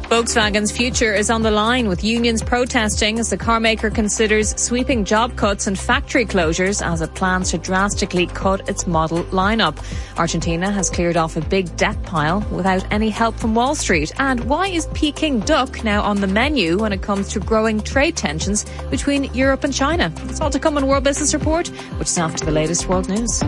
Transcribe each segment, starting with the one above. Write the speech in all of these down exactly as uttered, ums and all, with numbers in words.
Volkswagen's future is on the line, with unions protesting as the carmaker considers sweeping job cuts and factory closures as it plans to drastically cut its model lineup. Argentina has cleared off a big debt pile without any help from Wall Street. And why is Peking duck now on the menu when it comes to growing trade tensions between Europe and China? It's all to come on World Business Report, which is after the latest world news.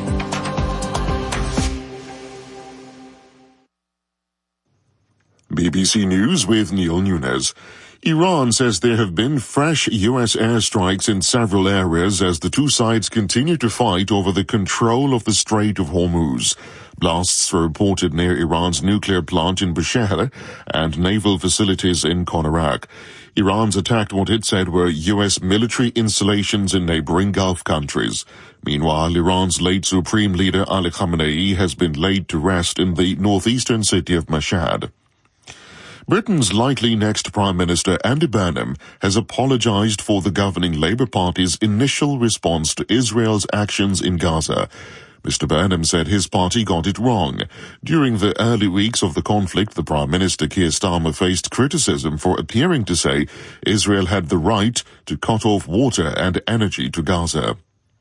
B B C News with Neil Nunes. Iran says there have been fresh U S airstrikes in several areas as the two sides continue to fight over the control of the Strait of Hormuz. Blasts were reported near Iran's nuclear plant in Bushehr and naval facilities in Konarak. Iran's attacked what it said were U S military installations in neighboring Gulf countries. Meanwhile, Iran's late Supreme Leader Ali Khamenei has been laid to rest in the northeastern city of Mashhad. Britain's likely next Prime Minister, Andy Burnham, has apologised for the governing Labour Party's initial response to Israel's actions in Gaza. Mister Burnham said his party got it wrong. During the early weeks of the conflict, the Prime Minister Keir Starmer faced criticism for appearing to say Israel had the right to cut off water and energy to Gaza.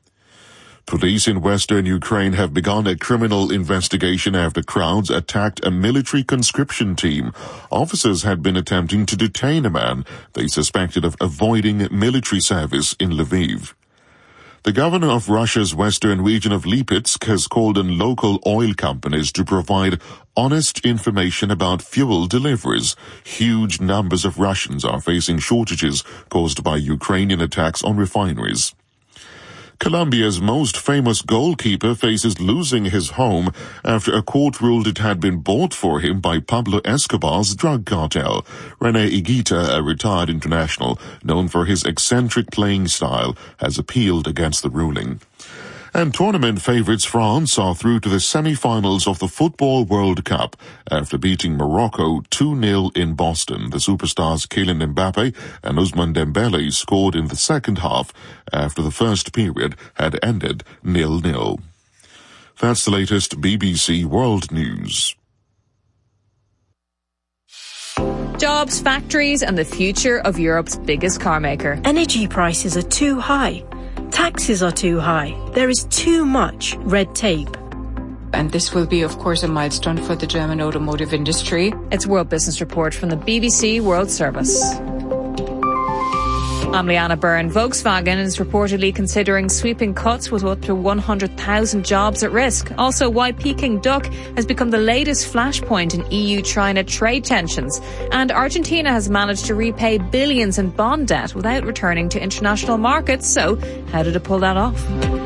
Police in western Ukraine have begun a criminal investigation after crowds attacked a military conscription team. Officers had been attempting to detain a man they suspected of avoiding military service in Lviv. The governor of Russia's western region of Lipetsk has called on local oil companies to provide honest information about fuel deliveries. Huge numbers of Russians are facing shortages caused by Ukrainian attacks on refineries. Colombia's most famous goalkeeper faces losing his home after a court ruled it had been bought for him by Pablo Escobar's drug cartel. René Higuita, a retired international known for his eccentric playing style, has appealed against the ruling. And tournament favourites France are through to the semi-finals of the Football World Cup after beating Morocco two nil in Boston. The superstars Kylian Mbappe and Ousmane Dembele scored in the second half after the first period had ended nil nil. That's the latest B B C World News. Jobs, factories and the future of Europe's biggest carmaker. Energy prices are too high. Taxes are too high. There is too much red tape. And this will be, of course, a milestone for the German automotive industry. It's World Business Report from the B B C World Service. I'm Liana Byrne. Volkswagen is reportedly considering sweeping cuts with up to one hundred thousand jobs at risk. Also, why Peking duck has become the latest flashpoint in E U-China trade tensions. And Argentina has managed to repay billions in bond debt without returning to international markets. So, how did it pull that off?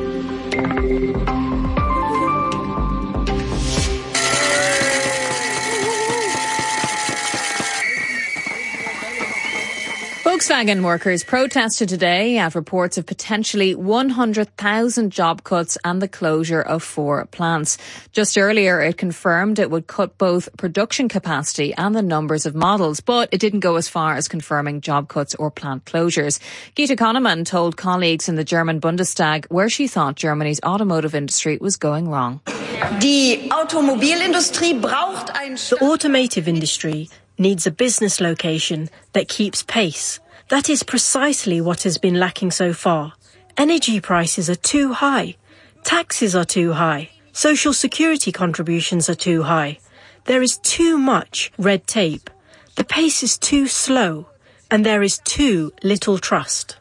Volkswagen workers protested today after reports of potentially one hundred thousand job cuts and the closure of four plants. Just earlier, it confirmed it would cut both production capacity and the numbers of models, but it didn't go as far as confirming job cuts or plant closures. Gita Konnemann told colleagues in the German Bundestag where she thought Germany's automotive industry was going wrong. The automotive industry needs a business location that keeps pace. That is precisely what has been lacking so far. Energy prices are too high. Taxes are too high. Social security contributions are too high. There is too much red tape. The pace is too slow. And there is too little trust.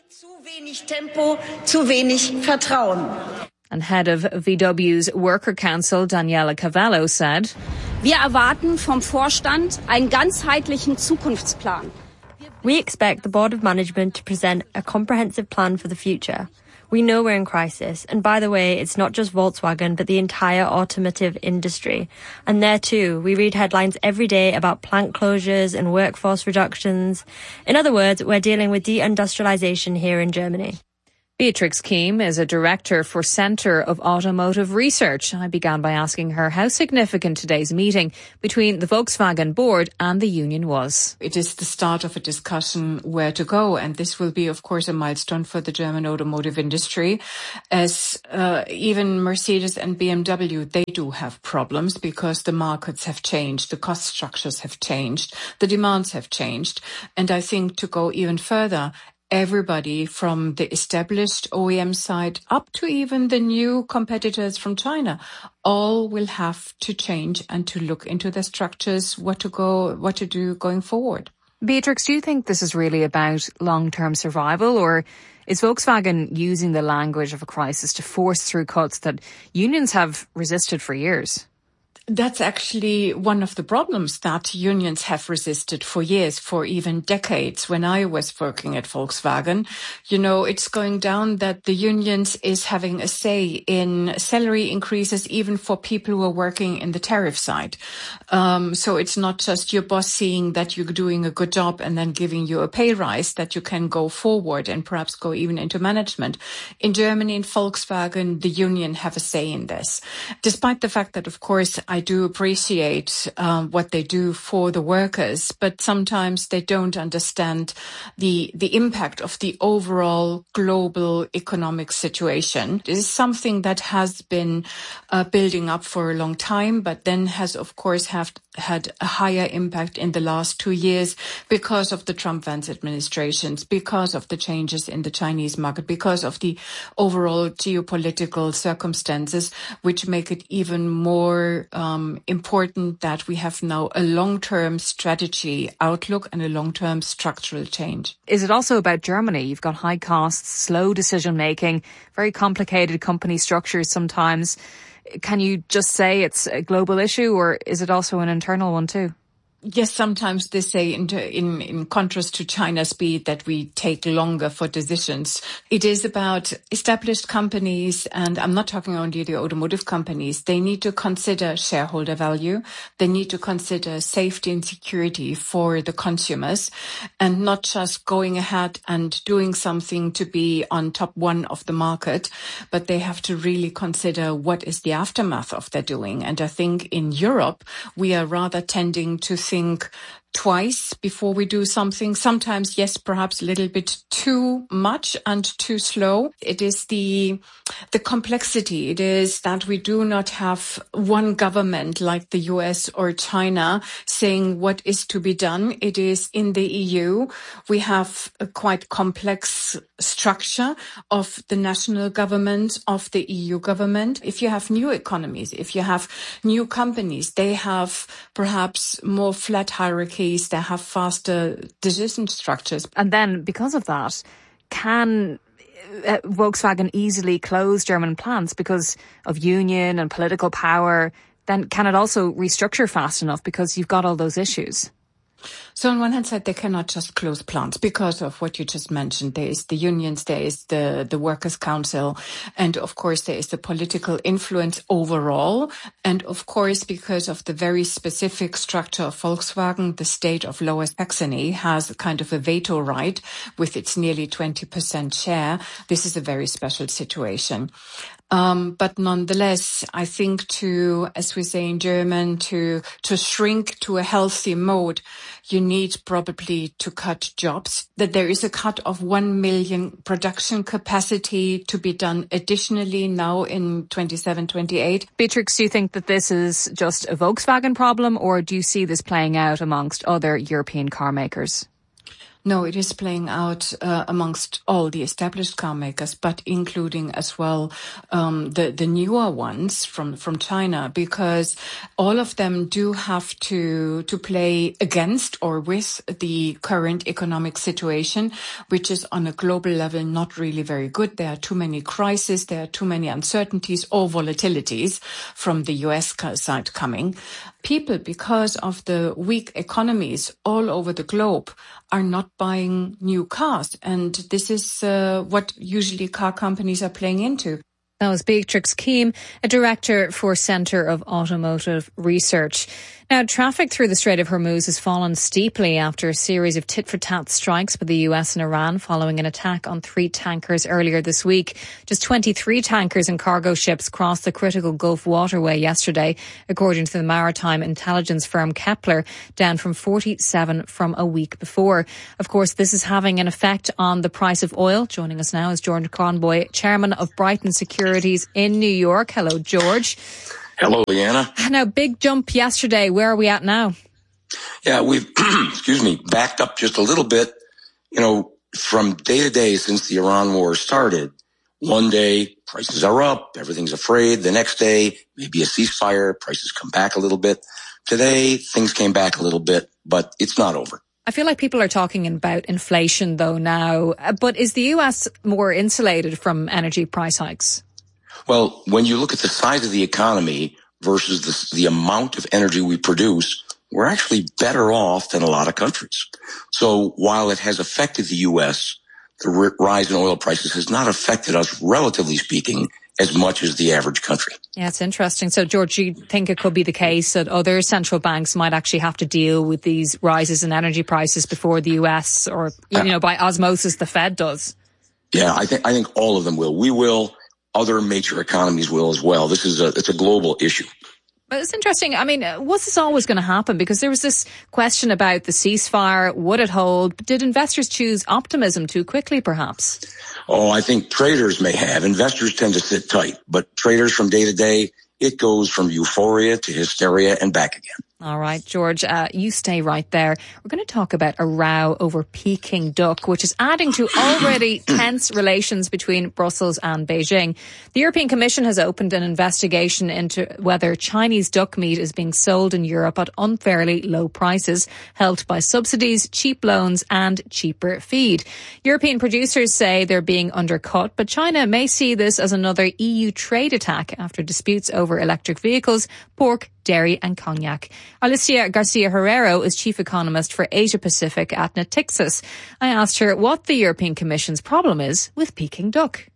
And head of V W's Worker Council, Daniela Cavallo, said, Wir erwarten vom Vorstand einen ganzheitlichen Zukunftsplan. We expect the Board of Management to present a comprehensive plan for the future. We know we're in crisis, and by the way, it's not just Volkswagen, but the entire automotive industry. And there too, we read headlines every day about plant closures and workforce reductions. In other words, we're dealing with deindustrialization here in Germany. Beatrix Keem is a director for Centre of Automotive Research. I began by asking her how significant today's meeting between the Volkswagen board and the union was. It is the start of a discussion where to go, and this will be, of course, a milestone for the German automotive industry, as uh, even Mercedes and B M W, they do have problems because the markets have changed, the cost structures have changed, the demands have changed, and I think to go even further, everybody from the established O E M side up to even the new competitors from China, all will have to change and to look into their structures, what to go, what to do going forward. Beatrix, do you think this is really about long-term survival, or is Volkswagen using the language of a crisis to force through cuts that unions have resisted for years? That's actually one of the problems that unions have resisted for years, for even decades. When I was working at Volkswagen, you know, it's going down that the unions is having a say in salary increases, even for people who are working in the tariff side. Um, so it's not just your boss seeing that you're doing a good job and then giving you a pay rise that you can go forward and perhaps go even into management. In Germany, in Volkswagen, the union have a say in this, despite the fact that, of course, I do appreciate um, what they do for the workers, but sometimes they don't understand the the impact of the overall global economic situation. It is something that has been uh, building up for a long time, but then has, of course, have had a higher impact in the last two years because of the Trump-Vance administrations, because of the changes in the Chinese market, because of the overall geopolitical circumstances, which make it even more um, Um, important that we have now a long-term strategy outlook and a long-term structural change. Is it also about Germany? You've got high costs, slow decision-making, very complicated company structures sometimes. Can you just say it's a global issue, or is it also an internal one too? Yes, sometimes they say in, in, in contrast to China's speed that we take longer for decisions. It is about established companies, and I'm not talking only the automotive companies. They need to consider shareholder value. They need to consider safety and security for the consumers, and not just going ahead and doing something to be on top one of the market, but they have to really consider what is the aftermath of their doing. And I think in Europe, we are rather tending to think think twice before we do something. Sometimes, yes, perhaps a little bit too much and too slow. It is the the complexity. It is that we do not have one government like the U S or China saying what is to be done. It is in the E U. We have a quite complex structure of the national government, of the E U government. If you have new economies, if you have new companies, they have perhaps more flat hierarchies. They have faster decision structures. And then because of that, can uh, Volkswagen easily close German plants because of union and political power? Then can it also restructure fast enough because you've got all those issues? So on one hand side, they cannot just close plants because of what you just mentioned. There is the unions, there is the, the workers' council, and of course there is the political influence overall. And of course, because of the very specific structure of Volkswagen, the state of Lower Saxony has a kind of a veto right with its nearly twenty percent share. This is a very special situation. Um, but nonetheless, I think to, as we say in German, to, to shrink to a healthy mode, you need probably to cut jobs, that there is a cut of one million production capacity to be done additionally now in twenty-seven, twenty-eight. Beatrix, do you think that this is just a Volkswagen problem, or do you see this playing out amongst other European car makers? No, it is playing out uh, amongst all the established car makers, but including as well um, the the newer ones from from China, because all of them do have to to play against or with the current economic situation, which is on a global level not really very good. There are too many crises, there are too many uncertainties or volatilities from the U S side coming. People, because of the weak economies all over the globe, are not buying new cars. And this is uh, what usually car companies are playing into. That was Beatrix Keem, a director for Centre of Automotive Research. Now, traffic through the Strait of Hormuz has fallen steeply after a series of tit-for-tat strikes by the U S and Iran following an attack on three tankers earlier this week. Just twenty-three tankers and cargo ships crossed the critical Gulf waterway yesterday, according to the maritime intelligence firm Kepler, down from forty-seven from a week before. Of course, this is having an effect on the price of oil. Joining us now is George Conboy, chairman of Brighton Securities in New York. Hello, George. Hello, Leanna. Now, big jump yesterday. Where are we at now? Yeah, we've, excuse me, backed up just a little bit. You know, from day to day since the Iran war started, one day prices are up, everything's afraid. The next day, maybe a ceasefire, prices come back a little bit. Today, things came back a little bit, but it's not over. I feel like people are talking about inflation, though, now. But is the U S more insulated from energy price hikes? Well, when you look at the size of the economy versus the, the amount of energy we produce, we're actually better off than a lot of countries. So while it has affected the U S, the r- rise in oil prices has not affected us, relatively speaking, as much as the average country. Yeah, it's interesting. So, George, do you think it could be the case that other central banks might actually have to deal with these rises in energy prices before the U S, or, you know, by osmosis, the Fed does? Yeah, I think I think all of them will. We will. Other major economies will as well. This is a, it's a global issue. But it's interesting. I mean, was this always going to happen? Because there was this question about the ceasefire. Would it hold? Did investors choose optimism too quickly, perhaps? Oh, I think traders may have. Investors tend to sit tight. But traders from day to day, it goes from euphoria to hysteria and back again. All right, George, uh, you stay right there. We're going to talk about a row over Peking duck, which is adding to already tense relations between Brussels and Beijing. The European Commission has opened an investigation into whether Chinese duck meat is being sold in Europe at unfairly low prices, helped by subsidies, cheap loans and cheaper feed. European producers say they're being undercut, but China may see this as another E U trade attack after disputes over electric vehicles, pork, dairy and cognac. Alicia Garcia Herrero is chief economist for Asia Pacific at Natixis. I asked her what the European Commission's problem is with Peking duck.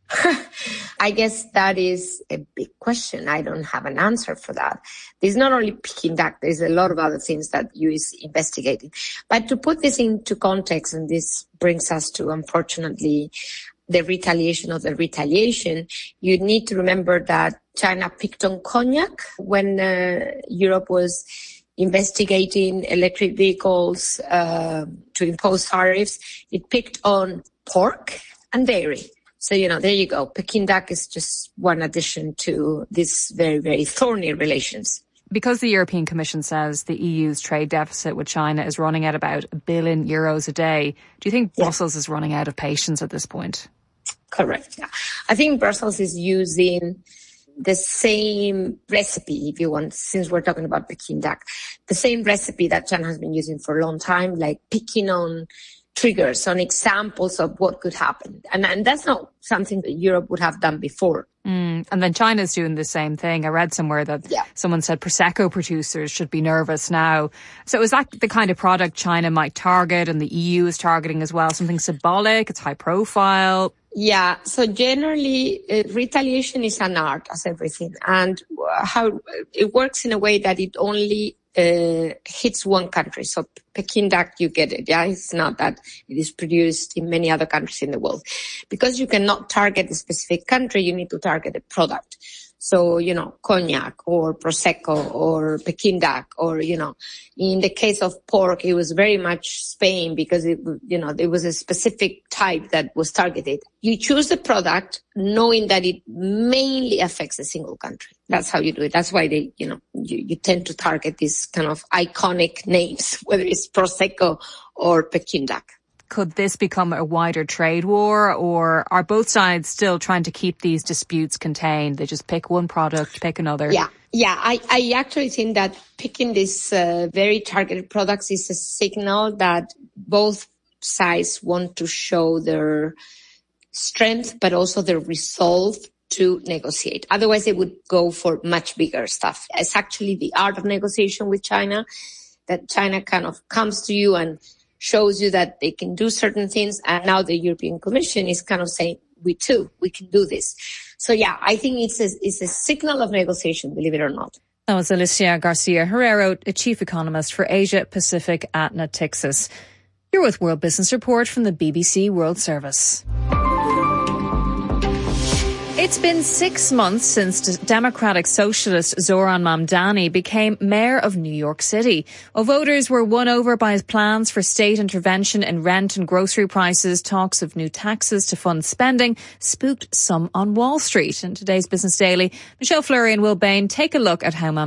I guess that is a big question. I don't have an answer for that. There's not only Peking duck, there's a lot of other things that you is investigating. But to put this into context, and this brings us to, unfortunately, the retaliation of the retaliation, you need to remember that China picked on cognac when uh, Europe was investigating electric vehicles uh, to impose tariffs. It picked on pork and dairy. So, you know, there you go. Peking duck is just one addition to this very, very thorny relations. Because the European Commission says the E U's trade deficit with China is running at about a billion euros a day, do you think Brussels yeah. is running out of patience at this point? Correct. Yeah. I think Brussels is using the same recipe, if you want, since we're talking about Peking duck, the same recipe that China has been using for a long time, like picking on triggers, on examples of what could happen. And, and that's not something that Europe would have done before. Mm, and then China's doing the same thing. I read somewhere that yeah. someone said Prosecco producers should be nervous now. So is that the kind of product China might target and the E U is targeting as well? Something symbolic, it's high profile? Yeah, so generally uh, retaliation is an art, as everything. And how it works in a way that it only uh, hits one country. So Peking duck, you get it. Yeah, it's not that it is produced in many other countries in the world. Because you cannot target a specific country, you need to target a product. So, you know, cognac or Prosecco or Peking duck, or, you know, in the case of pork, it was very much Spain because it, you know, there was a specific type that was targeted. You choose the product knowing that it mainly affects a single country. That's how you do it. That's why they, you know, you, you tend to target these kind of iconic names, whether it's Prosecco or Peking duck. Could this become a wider trade war, or are both sides still trying to keep these disputes contained? They just pick one product, pick another. Yeah, yeah. I, I actually think that picking these uh, very targeted products is a signal that both sides want to show their strength, but also their resolve to negotiate. Otherwise, they would go for much bigger stuff. It's actually the art of negotiation with China, that China kind of comes to you and shows you that they can do certain things. And now the European Commission is kind of saying, we too, we can do this. So yeah, I think it's a, it's a signal of negotiation, believe it or not. That was Alicia Garcia Herrero, a chief economist for Asia Pacific at Natixis. You're with World Business Report from the B B C World Service. It's been six months since Democratic Socialist Zoran Mamdani became mayor of New York City. While voters were won over by his plans for state intervention in rent and grocery prices, talks of new taxes to fund spending spooked some on Wall Street. In today's Business Daily, Michelle Fleury and Will Bain take a look at how Mamdani